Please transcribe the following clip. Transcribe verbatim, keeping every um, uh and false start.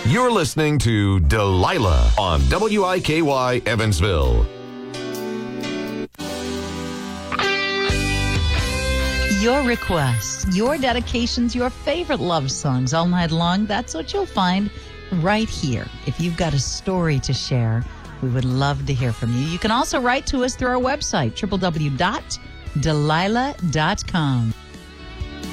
You're listening to Delilah on W I K Y Evansville. Your requests, your dedications, your favorite love songs all night long, that's what you'll find right here. If you've got a story to share, we would love to hear from you. You can also write to us through our website, w w w dot delilah dot com.